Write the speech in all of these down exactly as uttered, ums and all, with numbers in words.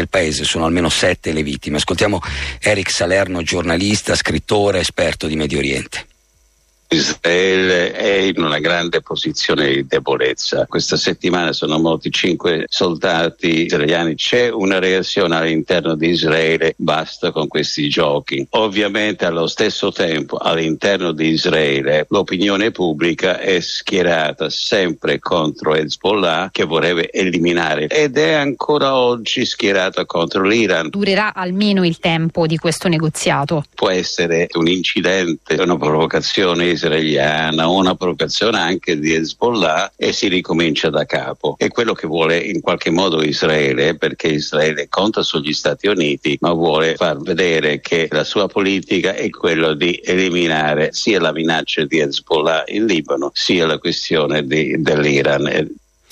nel paese, sono almeno sette le vittime. Ascoltiamo Eric Salerno, giornalista, scrittore, esperto di Medio Oriente. Israele è in una grande posizione di debolezza. Questa settimana sono morti cinque soldati israeliani. C'è una reazione all'interno di Israele, basta con questi giochi. Ovviamente allo stesso tempo all'interno di Israele l'opinione pubblica è schierata sempre contro Hezbollah, che vorrebbe eliminare, ed è ancora oggi schierata contro l'Iran. Durerà almeno il tempo di questo negoziato? Può essere un incidente, una provocazione israeliana, una provocazione anche di Hezbollah, e si ricomincia da capo. È quello che vuole in qualche modo Israele, perché Israele conta sugli Stati Uniti, ma vuole far vedere che la sua politica è quella di eliminare sia la minaccia di Hezbollah in Libano, sia la questione di, dell'Iran.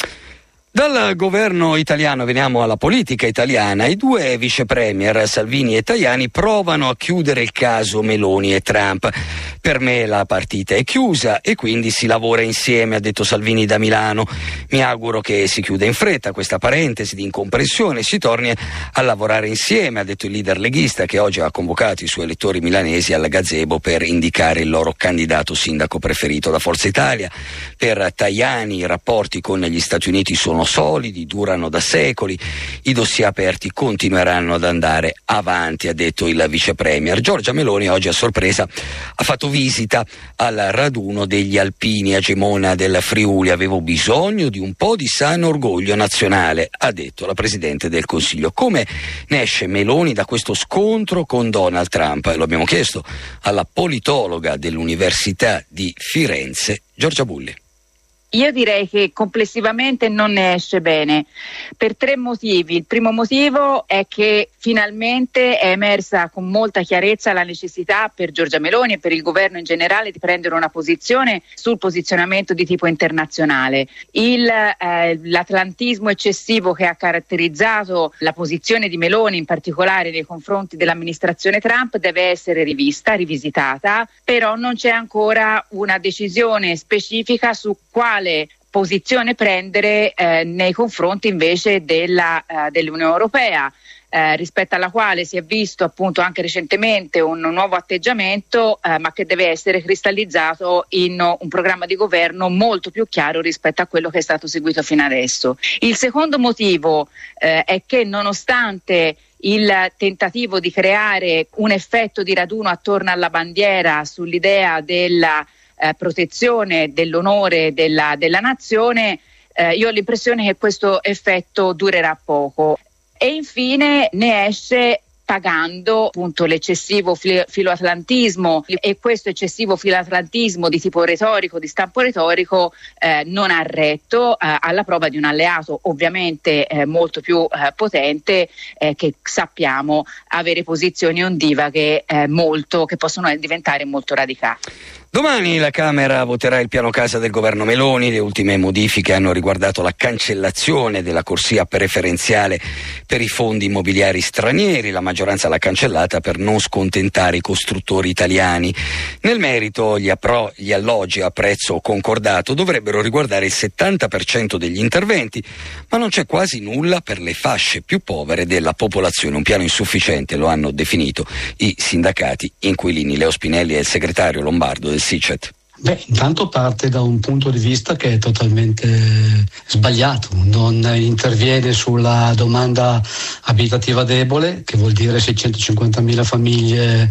Dal governo italiano veniamo alla politica italiana. I due vice premier Salvini e Tajani provano a chiudere il caso Meloni e Trump. Per me la partita è chiusa e quindi si lavora insieme, ha detto Salvini da Milano. Mi auguro che si chiuda in fretta questa parentesi di incomprensione e si torni a lavorare insieme, ha detto il leader leghista, che oggi ha convocato i suoi elettori milanesi al gazebo per indicare il loro candidato sindaco preferito da Forza Italia. Per Tajani i rapporti con gli Stati Uniti sono solidi, durano da secoli, i dossier aperti continueranno ad andare avanti, ha detto il vice premier. Giorgia Meloni oggi a sorpresa ha fatto visita al raduno degli alpini, egemona del Friuli. Avevo bisogno di un po' di sano orgoglio nazionale, ha detto la Presidente del Consiglio. Come ne esce Meloni da questo scontro con Donald Trump? Lo abbiamo chiesto alla politologa dell'Università di Firenze, Giorgia Bulli. Io direi che complessivamente non ne esce bene per tre motivi. Il primo motivo è che finalmente è emersa con molta chiarezza la necessità per Giorgia Meloni e per il governo in generale di prendere una posizione sul posizionamento di tipo internazionale. Il, eh, l'atlantismo eccessivo che ha caratterizzato la posizione di Meloni, in particolare nei confronti dell'amministrazione Trump, deve essere rivista, rivisitata, però non c'è ancora una decisione specifica su quale posizione prendere eh, nei confronti invece della, uh, dell'Unione Europea, eh, rispetto alla quale si è visto appunto anche recentemente un, un nuovo atteggiamento, eh, ma che deve essere cristallizzato in un programma di governo molto più chiaro rispetto a quello che è stato seguito fino adesso. Il secondo motivo eh, è che nonostante il tentativo di creare un effetto di raduno attorno alla bandiera sull'idea della Eh, protezione dell'onore della, della nazione, eh, io ho l'impressione che questo effetto durerà poco. E infine ne esce pagando appunto l'eccessivo filo- filoatlantismo, e questo eccessivo filoatlantismo di tipo retorico, di stampo retorico, eh, non ha retto eh, alla prova di un alleato ovviamente eh, molto più eh, potente, eh, che sappiamo avere posizioni ondivaghe eh, molto, che possono diventare molto radicali. Domani la Camera voterà il piano casa del governo Meloni. Le ultime modifiche hanno riguardato la cancellazione della corsia preferenziale per i fondi immobiliari stranieri. La maggioranza l'ha cancellata per non scontentare i costruttori italiani. Nel merito, gli, appro- gli alloggi a prezzo concordato dovrebbero riguardare il settanta per cento degli interventi, ma non c'è quasi nulla per le fasce più povere della popolazione. Un piano insufficiente, lo hanno definito i sindacati inquilini. Leo Spinelli è il segretario lombardo del Sicet. Beh, intanto parte da un punto di vista che è totalmente sbagliato, non interviene sulla domanda abitativa debole, che vuol dire seicentocinquantamila famiglie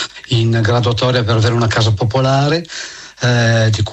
in graduatoria per avere una casa popolare, eh, di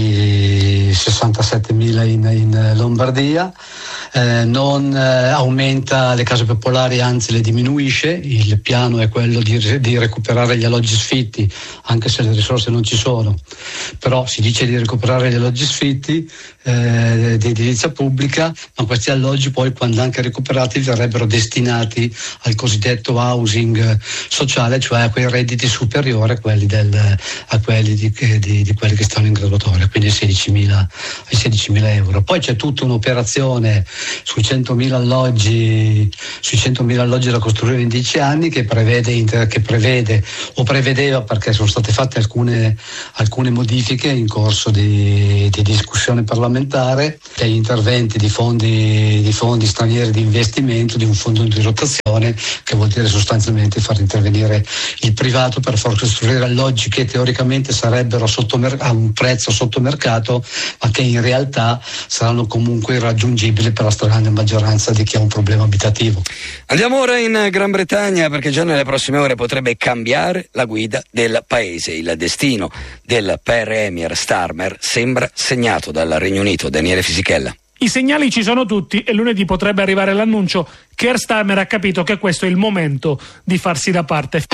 cui sessantasettemila in, in Lombardia. Eh, non eh, aumenta le case popolari, anzi le diminuisce. Il piano è quello di, di recuperare gli alloggi sfitti, anche se le risorse non ci sono, però si dice di recuperare gli alloggi sfitti eh, di edilizia pubblica, ma questi alloggi poi, quando anche recuperati, verrebbero destinati al cosiddetto housing sociale, cioè a quei redditi superiori a quelli, del, a quelli di, di, di quelli che stanno in graduatoria, quindi ai sedicimila euro. Poi c'è tutta un'operazione sui centomila alloggi sui centomila alloggi da costruire in dieci anni, che prevede, che prevede o prevedeva, perché sono state fatte alcune, alcune modifiche in corso di, di discussione parlamentare, degli interventi di fondi, di fondi stranieri di investimento, di un fondo di rotazione che vuol dire sostanzialmente far intervenire il privato per far costruire alloggi che teoricamente sarebbero sottomer- a un prezzo sotto mercato, ma che in realtà saranno comunque irraggiungibili per la stragrande maggioranza di chi ha un problema abitativo. Andiamo ora in Gran Bretagna, perché già nelle prossime ore potrebbe cambiare la guida del paese. Il destino del premier Starmer sembra segnato dal Regno Unito. Daniele Fisichella. I segnali ci sono tutti e lunedì potrebbe arrivare l'annuncio che Keir Starmer ha capito che questo è il momento di farsi da parte.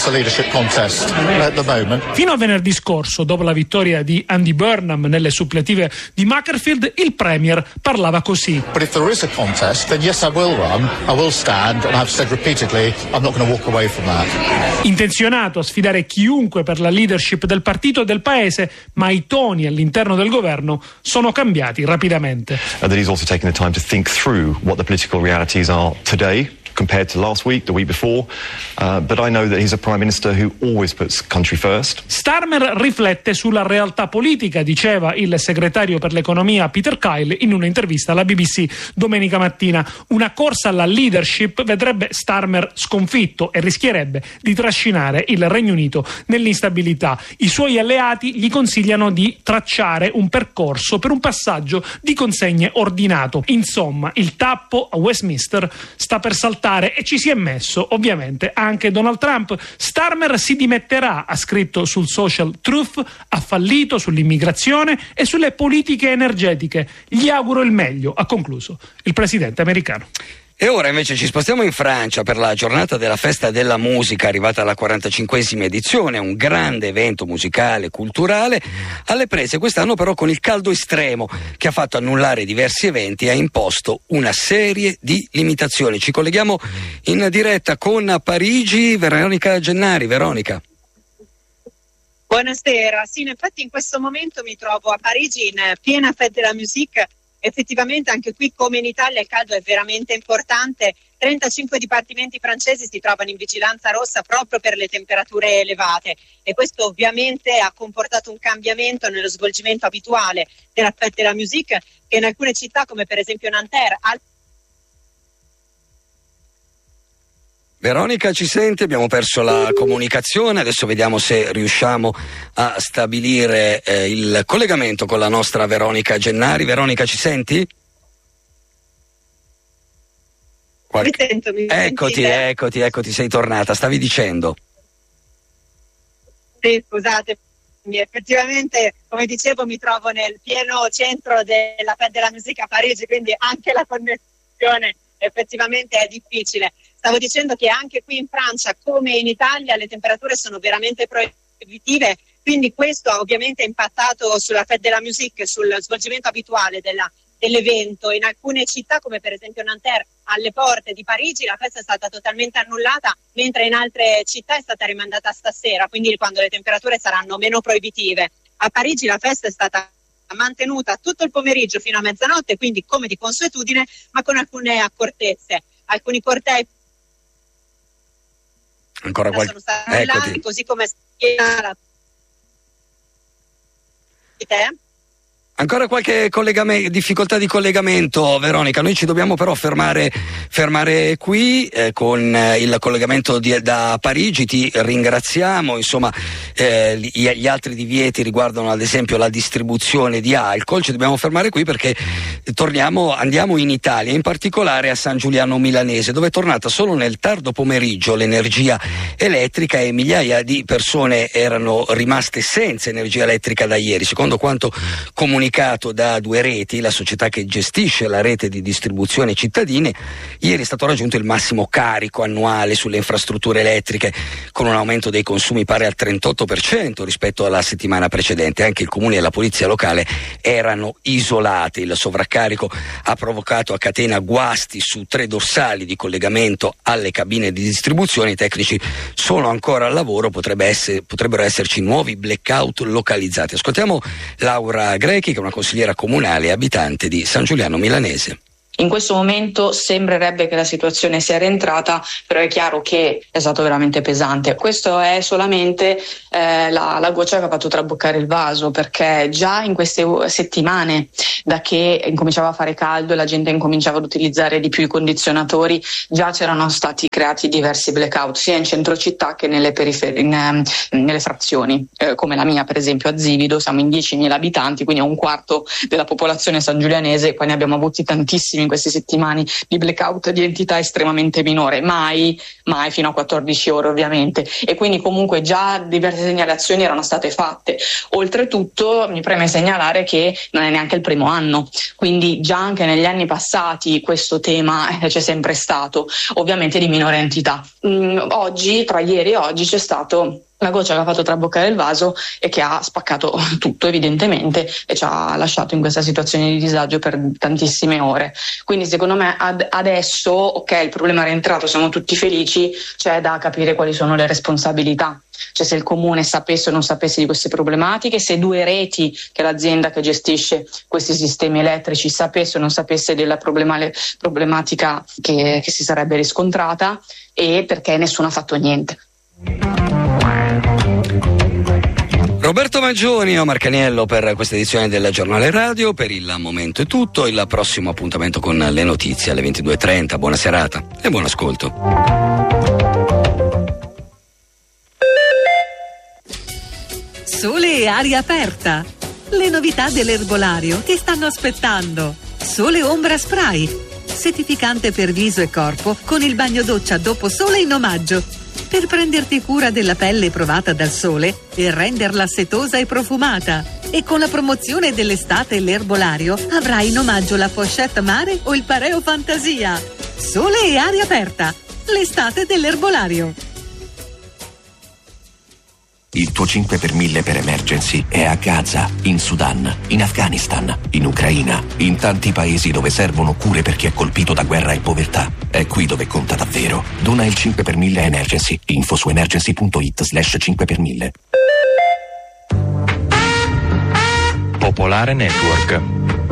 Fino a venerdì scorso, dopo la vittoria di Andy Burnham nelle suppletive di Macclesfield, il premier parlava così. Intenzionato a sfidare chiunque per la leadership del partito e del paese, ma i toni all'interno del governo sono cambiati rapidamente. And that he's also taken the time to think through what the political realities are today compared to last week, the week before, uh, but I know that he's a Prime Minister who always puts country first. Starmer riflette sulla realtà politica, diceva il segretario per l'economia Peter Kyle in un'intervista alla B B C domenica mattina. Una corsa alla leadership vedrebbe Starmer sconfitto e rischierebbe di trascinare il Regno Unito nell'instabilità. I suoi alleati gli consigliano di tracciare un percorso per un passaggio di consegne ordinato. Insomma, il tappo a Westminster sta per saltare e ci si è messo ovviamente anche Donald Trump. Starmer si dimetterà, ha scritto sul social Truth, ha fallito sull'immigrazione e sulle politiche energetiche. Gli auguro il meglio, ha concluso il presidente americano. E ora invece ci spostiamo in Francia per la giornata della festa della musica, arrivata alla quarantacinquesima edizione, un grande evento musicale, culturale, alle prese quest'anno però con il caldo estremo che ha fatto annullare diversi eventi e ha imposto una serie di limitazioni. Ci colleghiamo in diretta con Parigi, Veronica Gennari. Veronica. Buonasera, sì, infatti in questo momento mi trovo a Parigi in piena Fête de la Musique. Effettivamente anche qui, come in Italia, il caldo è veramente importante. trentacinque dipartimenti francesi si trovano in vigilanza rossa proprio per le temperature elevate e questo ovviamente ha comportato un cambiamento nello svolgimento abituale della Fête de la Musique, che in alcune città come per esempio Nanterre al- Veronica, ci sente? Abbiamo perso la comunicazione, adesso vediamo se riusciamo a stabilire eh, il collegamento con la nostra Veronica Gennari. Veronica, ci senti? Qualche... Mi sento, mi eccoti, sentite? eccoti, eccoti, sei tornata, stavi dicendo? Sì, scusate, effettivamente come dicevo mi trovo nel pieno centro della Fête de la Musique a Parigi, quindi anche la connessione effettivamente è difficile. Stavo dicendo che anche qui in Francia, come in Italia, le temperature sono veramente proibitive, quindi questo ha ovviamente impattato sulla Fête de la Musique, sul svolgimento abituale della, dell'evento. In alcune città, come per esempio Nanterre, alle porte di Parigi, la festa è stata totalmente annullata, mentre in altre città è stata rimandata stasera, quindi quando le temperature saranno meno proibitive. A Parigi la festa è stata mantenuta tutto il pomeriggio fino a mezzanotte, quindi come di consuetudine, ma con alcune accortezze. Alcuni cortei ancora qualche sono stati annullati, così come la... te? Ancora qualche collegame- difficoltà di collegamento, Veronica. Noi ci dobbiamo però fermare, fermare qui eh, con eh, il collegamento di, da Parigi. Ti ringraziamo. Insomma, eh, gli, gli altri divieti riguardano ad esempio la distribuzione di alcol. Ci dobbiamo fermare qui perché torniamo, andiamo in Italia, in particolare a San Giuliano Milanese, dove è tornata solo nel tardo pomeriggio l'energia elettrica e migliaia di persone erano rimaste senza energia elettrica da ieri, secondo quanto comunicato da Due Reti, la società che gestisce la rete di distribuzione cittadine. Ieri è stato raggiunto il massimo carico annuale sulle infrastrutture elettriche, con un aumento dei consumi pari al trentotto per cento rispetto alla settimana precedente. Anche il comune e la polizia locale erano isolati. Il sovraccarico ha provocato a catena guasti su tre dorsali di collegamento alle cabine di distribuzione. I tecnici sono ancora al lavoro, potrebbe essere, potrebbero esserci nuovi blackout localizzati. Ascoltiamo Laura Grechi, che è una consigliera comunale e abitante di San Giuliano Milanese. In questo momento sembrerebbe che la situazione sia rientrata, però è chiaro che è stato veramente pesante. Questo è solamente eh, la, la goccia che ha fatto traboccare il vaso, perché già in queste settimane, da che incominciava a fare caldo e la gente incominciava ad utilizzare di più i condizionatori, già c'erano stati creati diversi blackout, sia in centro città che nelle periferie, in, nelle frazioni, eh, come la mia per esempio a Zivido, siamo in diecimila abitanti, quindi è un quarto della popolazione sangiulianese, poi ne abbiamo avuti tantissimi in queste settimane di blackout di entità estremamente minore, mai, mai fino a quattordici ore ovviamente, e quindi comunque già diverse segnalazioni erano state fatte. Oltretutto mi preme segnalare che non è neanche il primo anno, quindi già anche negli anni passati questo tema c'è sempre stato, ovviamente di minore entità. Mm, oggi, tra ieri e oggi, c'è stato la goccia che ha fatto traboccare il vaso e che ha spaccato tutto evidentemente e ci ha lasciato in questa situazione di disagio per tantissime ore. Quindi secondo me ad adesso, ok, il problema è rientrato, siamo tutti felici, c'è da capire quali sono le responsabilità. Cioè se il comune sapesse o non sapesse di queste problematiche, se due reti che l'azienda che gestisce questi sistemi elettrici sapesse o non sapesse della problematica che, che si sarebbe riscontrata, e perché nessuno ha fatto niente. Roberto Maggioni e Omar Caniello per questa edizione del Giornale Radio. Per il momento è tutto, il prossimo appuntamento con le notizie alle ventidue e trenta. Buona serata e buon ascolto. Sole e aria aperta. Le novità dell'erbolario ti stanno aspettando. Sole Ombra Spray, settificante per viso e corpo con il bagno doccia dopo sole in omaggio, per prenderti cura della pelle provata dal sole e renderla setosa e profumata. E con la promozione dell'estate l'erbolario avrai in omaggio la pochette mare o il pareo fantasia. Sole e aria aperta, l'estate dell'erbolario. Il tuo cinque per mille per emergency è a Gaza, in Sudan, in Afghanistan, in Ucraina, in tanti paesi dove servono cure per chi è colpito da guerra e povertà. È qui dove conta davvero. Dona il cinque per mille a Emergency. Info su emergency punto it slash cinque per mille. Popolare Network.